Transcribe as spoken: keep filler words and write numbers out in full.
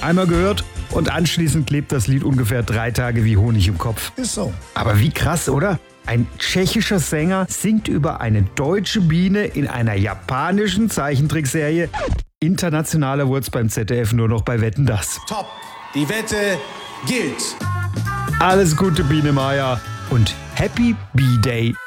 Einmal gehört und anschließend klebt das Lied ungefähr drei Tage wie Honig im Kopf. Ist so. Aber wie krass, oder? Ein tschechischer Sänger singt über eine deutsche Biene in einer japanischen Zeichentrickserie. Internationaler wurde es beim Z D F nur noch bei Wetten, dass. Top. Die Wette gilt. Alles Gute, Biene Maya. Und Happy B-Day.